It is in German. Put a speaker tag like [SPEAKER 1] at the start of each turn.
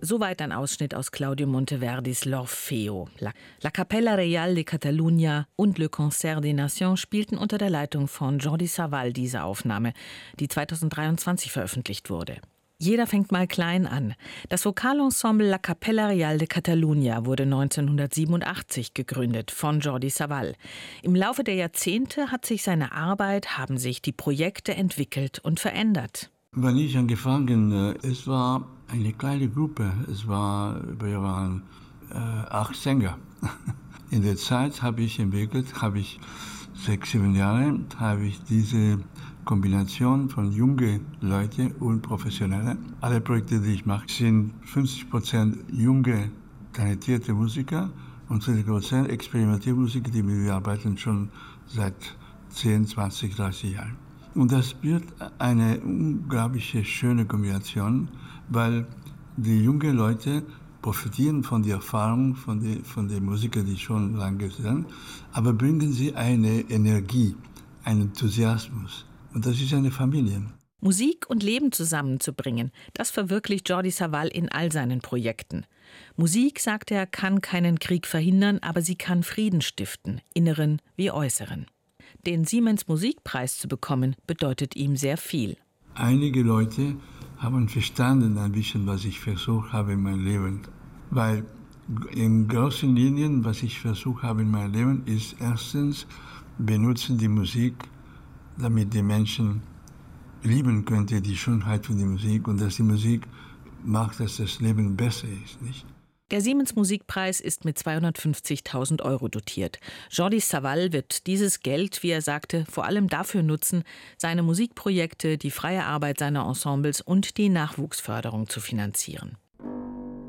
[SPEAKER 1] Soweit ein Ausschnitt aus Claudio Monteverdis L'Orfeo. La Capella Real de Catalunya und Le Concert des Nations spielten unter der Leitung von Jordi Savall diese Aufnahme, die 2023 veröffentlicht wurde. Jeder fängt mal klein an. Das Vokalensemble La Capella Real de Catalunya wurde 1987 gegründet von Jordi Savall. Im Laufe der Jahrzehnte hat sich seine Arbeit, haben sich die Projekte entwickelt und verändert.
[SPEAKER 2] Wenn ich angefangen, es war eine kleine Gruppe. Wir waren 8 Sänger. In der Zeit habe ich 6, 7 Jahre, habe ich diese Kombination von jungen Leuten und Professionellen. Alle Projekte, die ich mache, sind 50% junge, talentierte Musiker und 20% Experimentiermusiker, die mit mir arbeiten schon seit 10, 20, 30 Jahren. Und das wird eine unglaublich schöne Kombination, weil die jungen Leute profitieren von der Erfahrung von den Musikern, die schon lange sind, aber bringen sie eine Energie, einen Enthusiasmus. Und das ist eine Familie.
[SPEAKER 1] Musik und Leben zusammenzubringen, das verwirklicht Jordi Savall in all seinen Projekten. Musik, sagt er, kann keinen Krieg verhindern, aber sie kann Frieden stiften, inneren wie äußeren. Den Siemens Musikpreis zu bekommen, bedeutet ihm sehr viel.
[SPEAKER 2] Einige Leute haben verstanden ein bisschen, was ich versucht habe in meinem Leben. Weil in großen Linien, was ich versucht habe in meinem Leben, ist erstens, benutzen die Musik, damit die Menschen lieben könnte, die Schönheit von der Musik und dass die Musik macht, dass das Leben besser ist, nicht?
[SPEAKER 1] Der Siemens Musikpreis ist mit 250.000 € dotiert. Jordi Savall wird dieses Geld, wie er sagte, vor allem dafür nutzen, seine Musikprojekte, die freie Arbeit seiner Ensembles und die Nachwuchsförderung zu finanzieren.